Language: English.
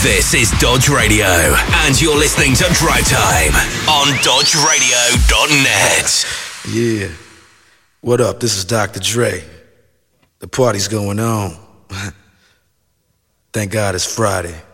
This is Dodge Radio, and you're listening to Drive Time on DodgeRadio.net. Yeah. What up? This is Dr. Dre. The party's going on. Thank God it's Friday.